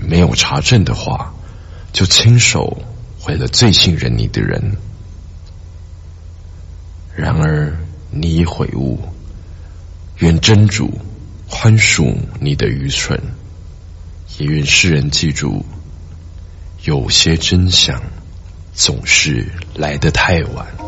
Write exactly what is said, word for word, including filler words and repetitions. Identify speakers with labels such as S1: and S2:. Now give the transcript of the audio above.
S1: 没有查证的话，就亲手毁了最信任你的人。然而你已悔悟，愿真主宽恕你的愚蠢，也愿世人记住，有些真相总是来得太晚。